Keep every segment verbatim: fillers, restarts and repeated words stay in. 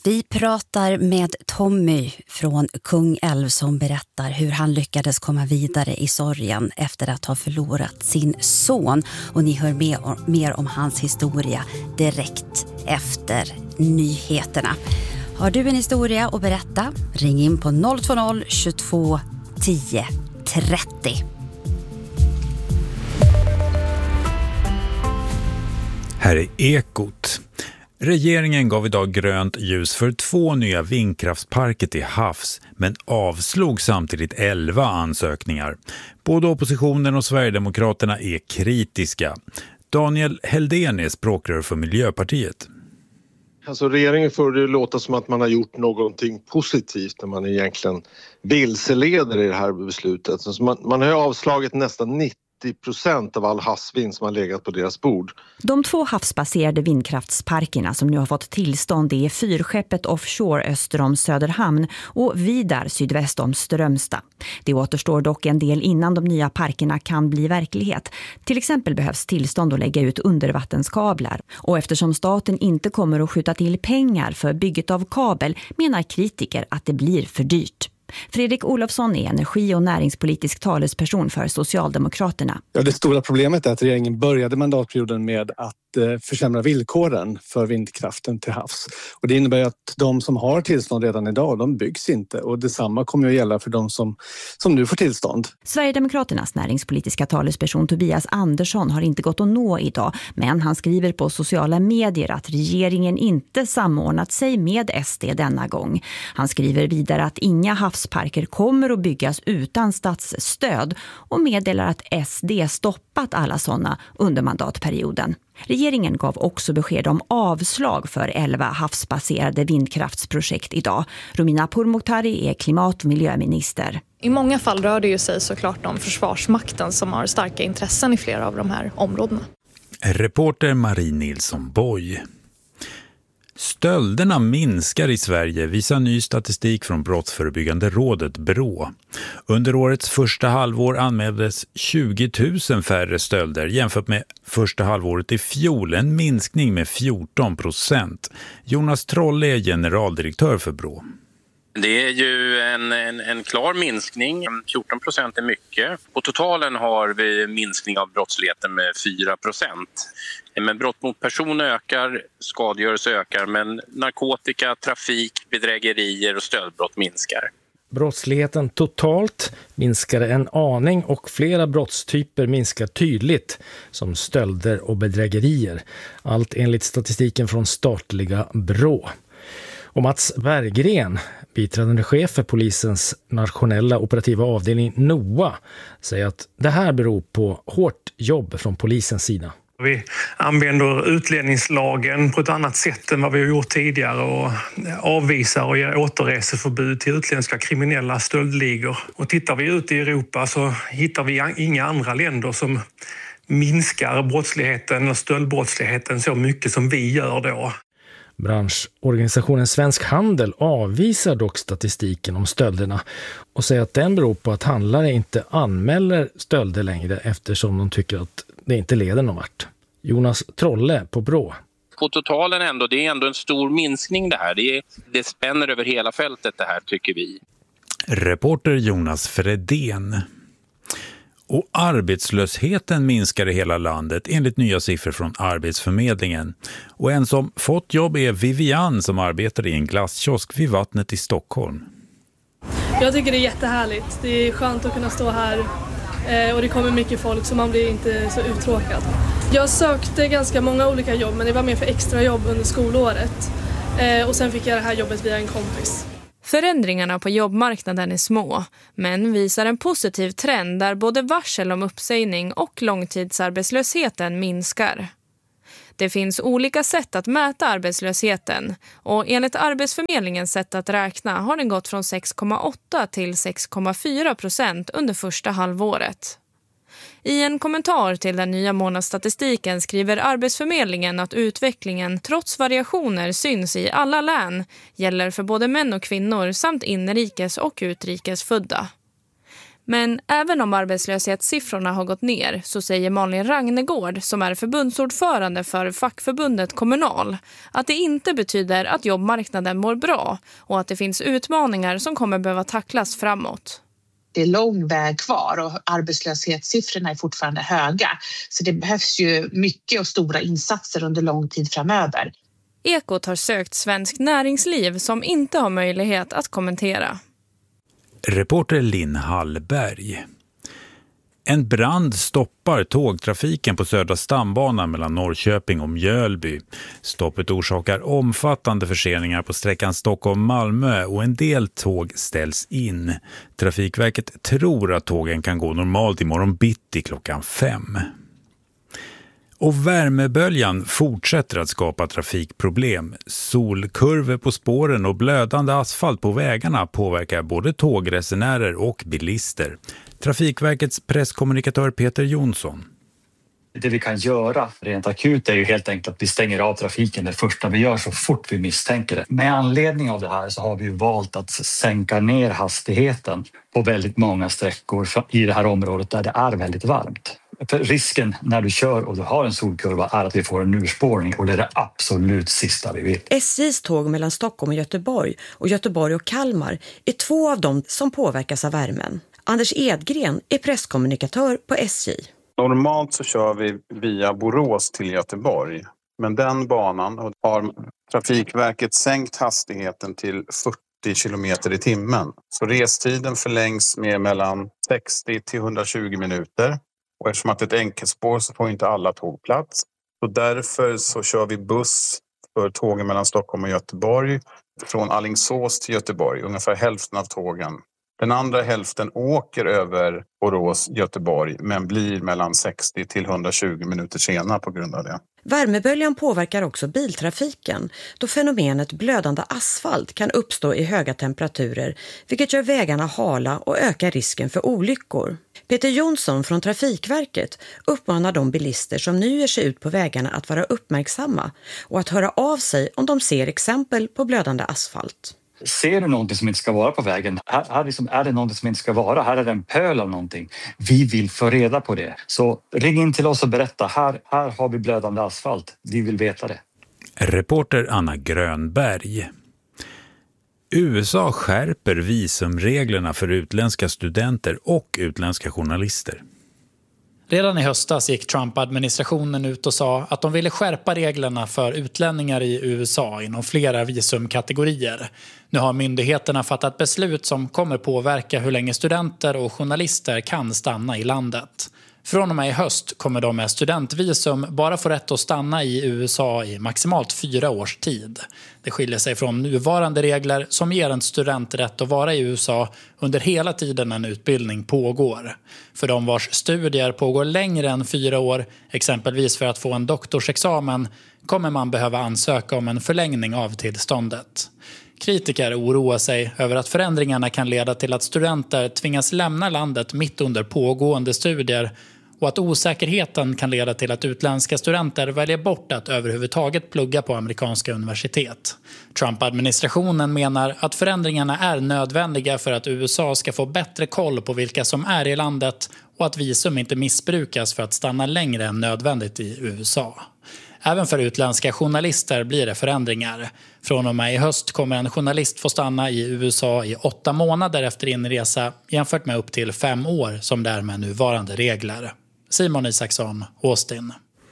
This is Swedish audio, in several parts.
Vi pratar med Tommy från Kungälv som berättar hur han lyckades komma vidare i sorgen efter att ha förlorat sin son. Och ni hör mer, mer om hans historia direkt efter nyheterna. Har du en historia att berätta? Ring in på noll två noll tjugotvå tio trettio. Här är Ekot. Regeringen gav idag grönt ljus för två nya vindkraftsparker till havs, men avslog samtidigt elva ansökningar. Både oppositionen och Sverigedemokraterna är kritiska. Daniel Heldén är språkrör för Miljöpartiet. Alltså regeringen får det låta som att man har gjort någonting positivt när man egentligen vilseleder i det här beslutet. Så man, man har avslagit nästan nittio procent av all havsvind som har legat på deras bord. De två havsbaserade vindkraftsparkerna som nu har fått tillstånd är Fyrskeppet offshore öster om Söderhamn och Vidar sydväst om Strömstad. Det återstår dock en del innan de nya parkerna kan bli verklighet. Till exempel behövs tillstånd att lägga ut undervattenskablar. Och eftersom staten inte kommer att skjuta till pengar för bygget av kabel menar kritiker att det blir för dyrt. Fredrik Olofsson är energi- och näringspolitisk talesperson för Socialdemokraterna. Ja, det stora problemet är att regeringen började mandatperioden med att eh, försämra villkoren för vindkraften till havs. Och det innebär att de som har tillstånd redan idag, de byggs inte. Och detsamma kommer att gälla för de som, som nu får tillstånd. Sverigedemokraternas näringspolitiska talesperson Tobias Andersson har inte gått att nå idag. Men han skriver på sociala medier att regeringen inte samordnat sig med S D denna gång. Han skriver vidare att inga havsparker kommer att byggas utan statsstöd och meddelar att S D stoppat alla sådana under mandatperioden. Regeringen gav också besked om avslag för elva havsbaserade vindkraftsprojekt idag. Romina Pourmokhtari är klimat- och miljöminister. I många fall rör det ju sig såklart om Försvarsmakten som har starka intressen i flera av de här områdena. Reporter Marie Nilsson Boy. Stölderna minskar i Sverige, visar ny statistik från Brottsförebyggande rådet Brå. Under årets första halvår anmäldes tjugo tusen färre stölder jämfört med första halvåret i fjol, en minskning med fjorton procent. Jonas Trolle är generaldirektör för Brå. Det är ju en, en, en klar minskning, fjorton procent är mycket. På totalen har vi minskning av brottsligheten med fyra procent. Men brott mot person ökar, skadegörelse ökar, men narkotika, trafik, bedrägerier och stöldbrott minskar. Brottsligheten totalt minskar en aning och flera brottstyper minskar tydligt, som stölder och bedrägerier. Allt enligt statistiken från statliga Brå. Och Mats Berggren, biträdande chef för polisens nationella operativa avdelning NOA, säger att det här beror på hårt jobb från polisens sida. Vi använder utlämningslagen på ett annat sätt än vad vi har gjort tidigare och avvisar och ger återreseförbud till utländska kriminella stöldligor. Och tittar vi ut i Europa så hittar vi inga andra länder som minskar brottsligheten och stöldbrottsligheten så mycket som vi gör då. Branschorganisationen Svensk Handel avvisar dock statistiken om stölderna och säger att den beror på att handlare inte anmäler stölder längre eftersom de tycker att det inte leder någon vart. Jonas Trolle på Brå. På totalen ändå, det är ändå en stor minskning det här. Det, är, det spänner över hela fältet det här tycker vi. Reporter Jonas Fredén. Och arbetslösheten minskar i hela landet enligt nya siffror från Arbetsförmedlingen. Och en som fått jobb är Vivian som arbetar i en glasskiosk vid vattnet i Stockholm. Jag tycker det är jättehärligt. Det är skönt att kunna stå här och det kommer mycket folk så man blir inte så uttråkad. Jag sökte ganska många olika jobb men det var mer för extra jobb under skolåret. Och sen fick jag det här jobbet via en kompis. Förändringarna på jobbmarknaden är små, men visar en positiv trend där både varsel om uppsägning och långtidsarbetslösheten minskar. Det finns olika sätt att mäta arbetslösheten och enligt Arbetsförmedlingens sätt att räkna har den gått från sex komma åtta till sex komma fyra procent under första halvåret. I en kommentar till den nya månadsstatistiken skriver Arbetsförmedlingen att utvecklingen trots variationer syns i alla län, gäller för både män och kvinnor samt inrikes och utrikes födda. Men även om arbetslöshetssiffrorna har gått ner så säger Malin Ragnegård, som är förbundsordförande för fackförbundet Kommunal, att det inte betyder att jobbmarknaden mår bra och att det finns utmaningar som kommer behöva tacklas framåt. Det är lång väg kvar och arbetslöshetssiffrorna är fortfarande höga. Så det behövs ju mycket och stora insatser under lång tid framöver. Ekot har sökt Svensk Näringsliv som inte har möjlighet att kommentera. Reporter Linn Hallberg. En brand stoppar tågtrafiken på Södra stambanan mellan Norrköping och Mjölby. Stoppet orsakar omfattande förseningar på sträckan Stockholm-Malmö och en del tåg ställs in. Trafikverket tror att tågen kan gå normalt imorgon bitti klockan fem. Och värmeböljan fortsätter att skapa trafikproblem. Solkurvor på spåren och blödande asfalt på vägarna påverkar både tågresenärer och bilister. Trafikverkets presskommunikatör Peter Jonsson. Det vi kan göra rent akut är ju helt enkelt att vi stänger av trafiken det första vi gör så fort vi misstänker det. Med anledning av det här så har vi ju valt att sänka ner hastigheten på väldigt många sträckor i det här området där det är väldigt varmt. För risken när du kör och du har en solkurva är att vi får en urspårning och det är det absolut sista vi vill. S J:s tåg mellan Stockholm och Göteborg och Göteborg och Kalmar är två av dem som påverkas av värmen. Anders Edgren är presskommunikatör på S J. Normalt så kör vi via Borås till Göteborg, men den banan har Trafikverket sänkt hastigheten till fyrtio kilometer i timmen. Så restiden förlängs med mellan sextio till hundratjugo minuter. Och eftersom att det är ett enkelspår så får inte alla tåg plats. Så därför så kör vi buss för tågen mellan Stockholm och Göteborg från Alingsås till Göteborg, ungefär hälften av tågen. Den andra hälften åker över Borås, Göteborg, men blir mellan sextio till hundratjugo minuter senare på grund av det. Värmeböljan påverkar också biltrafiken då fenomenet blödande asfalt kan uppstå i höga temperaturer, vilket gör vägarna hala och ökar risken för olyckor. Peter Jonsson från Trafikverket uppmanar de bilister som nu ger sig ut på vägarna att vara uppmärksamma och att höra av sig om de ser exempel på blödande asfalt. Ser du någonting som inte ska vara på vägen? Här, här liksom är det någonting som inte ska vara. Här är det en pöl av någonting. Vi vill få reda på det. Så ring in till oss och berätta. Här, här har vi blödande asfalt. Vi vill veta det. Reporter Anna Grönberg. U S A skärper visumreglerna för utländska studenter och utländska journalister. Redan i höstas gick Trump-administrationen ut och sa att de ville skärpa reglerna för utlänningar i U S A inom flera visumkategorier. Nu har myndigheterna fattat beslut som kommer påverka hur länge studenter och journalister kan stanna i landet. Från och med i höst kommer de med studentvisum bara få rätt att stanna i U S A i maximalt fyra års tid. Det skiljer sig från nuvarande regler som ger en student rätt att vara i U S A under hela tiden en utbildning pågår. För de vars studier pågår längre än fyra år, exempelvis för att få en doktorsexamen, kommer man behöva ansöka om en förlängning av tillståndet. Kritiker oroar sig över att förändringarna kan leda till att studenter tvingas lämna landet mitt under pågående studier och att osäkerheten kan leda till att utländska studenter väljer bort att överhuvudtaget plugga på amerikanska universitet. Trump-administrationen menar att förändringarna är nödvändiga för att U S A ska få bättre koll på vilka som är i landet och att visum inte missbrukas för att stanna längre än nödvändigt i U S A. Även för utländska journalister blir det förändringar. Från och med i höst kommer en journalist få stanna i U S A i åtta månader efter inresa jämfört med upp till fem år som det är med nuvarande regler. Simon Isaksson, Austin.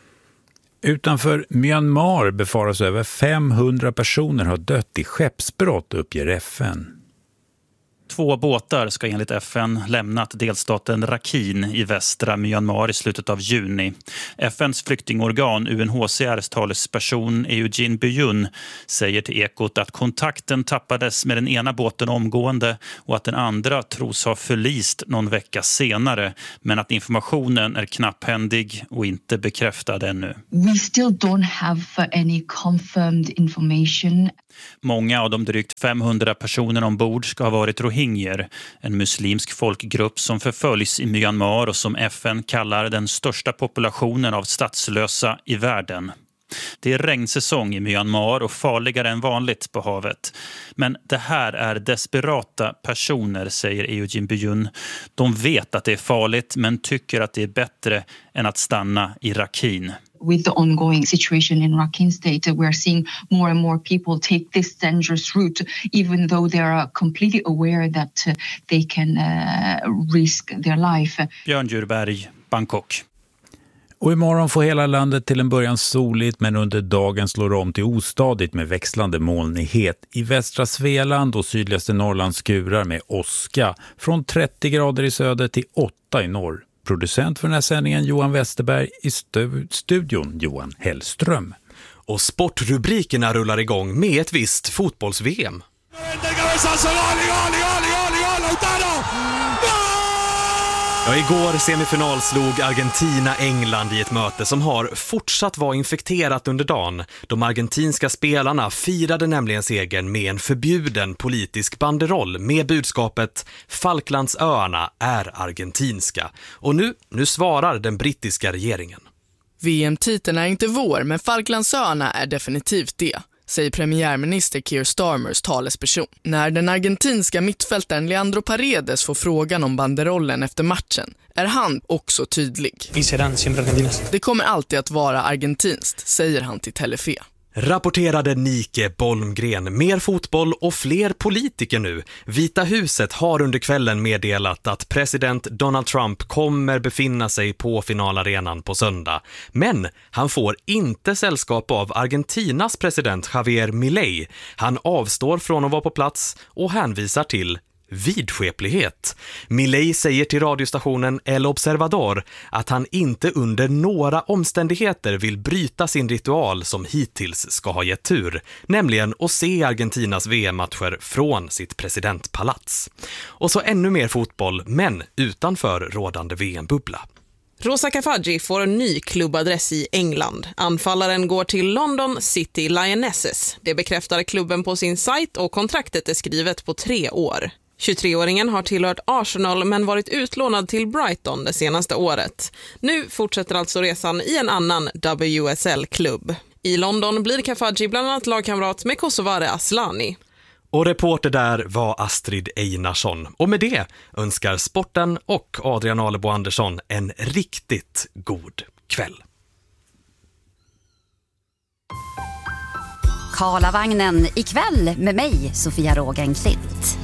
Utanför Myanmar befaras över femhundra personer ha dött i skeppsbrott, uppger F N. Två båtar ska enligt F N lämnat delstaten Rakhine i västra Myanmar i slutet av juni. F N:s flyktingorgan U N H C R:s talesperson Eugene Byun säger till Ekot att kontakten tappades med den ena båten omgående och att den andra tros ha förlist någon vecka senare, men att informationen är knapphändig och inte bekräftad ännu. We still don't have any confirmed information. Många av de drygt femhundra personer ombord ska ha varit rohingyer, en muslimsk folkgrupp som förföljs i Myanmar och som F N kallar den största populationen av statslösa i världen. Det är regnsäsong i Myanmar och farligare än vanligt på havet. Men det här är desperata personer, säger Eugene Byun. De vet att det är farligt men tycker att det är bättre än att stanna i Rakhine. With the ongoing situation in Rakhine State, we're seeing more and more people take this dangerous route, even though they are completely aware that uh, they can uh, risk their life. Björn Djurberg, Bangkok. Och imorgon får hela landet till en början soligt, men under dagen slår det om till ostadigt med växlande molnighet. I västra Svealand och sydligaste Norrland skurar med åska från trettio grader i söder till åtta i norr. Producent för den här sändningen Johan Westerberg, i stu- studion Johan Hellström. Och sportrubrikerna rullar igång med ett visst fotbolls-V M. Ja, igår semifinal slog Argentina England i ett möte som har fortsatt vara infekterat under dagen. De argentinska spelarna firade nämligen segern med en förbjuden politisk banderoll med budskapet Falklandsöarna är argentinska. Och nu, nu svarar den brittiska regeringen. V M-titeln är inte vår, men Falklandsöarna är definitivt det, säger premiärminister Keir Starmers talesperson. När den argentinska mittfältaren Leandro Paredes får frågan om banderollen efter matchen är han också tydlig. Det kommer alltid att vara argentinskt, säger han till Telefe. Rapporterade Nike Bolmgren. Mer fotboll och fler politiker nu. Vita huset har under kvällen meddelat att president Donald Trump kommer befinna sig på finalarenan på söndag. Men han får inte sällskap av Argentinas president Javier Milei. Han avstår från att vara på plats och hänvisar till vidskeplighet. Milei säger till radiostationen El Observador att han inte under några omständigheter vill bryta sin ritual som hittills ska ha gett tur, nämligen att se Argentinas V M-matcher från sitt presidentpalats. Och så ännu mer fotboll, men utanför rådande V M-bubbla. Rosa Kafaji får en ny klubbadress i England. Anfallaren går till London City Lionesses. Det bekräftar klubben på sin sajt och kontraktet är skrivet på tre år. tjugotreåringen har tillhört Arsenal men varit utlånad till Brighton det senaste året. Nu fortsätter alltså resan i en annan W S L-klubb. I London blir Kafaji bland annat lagkamrat med kosovare Aslani. Och reporter där var Astrid Einarsson. Och med det önskar sporten och Adrian Alebo Andersson en riktigt god kväll. Karlavagnen ikväll med mig, Sofia Rågenklint.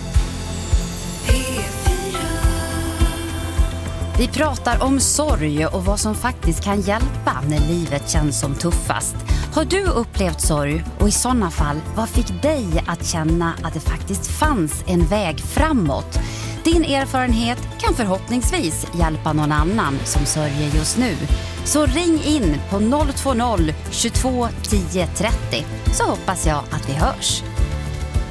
Vi pratar om sorg och vad som faktiskt kan hjälpa när livet känns som tuffast. Har du upplevt sorg och i sådana fall, vad fick dig att känna att det faktiskt fanns en väg framåt? Din erfarenhet kan förhoppningsvis hjälpa någon annan som sörjer just nu. Så ring in på noll två noll tjugotvå tio trettio så hoppas jag att vi hörs.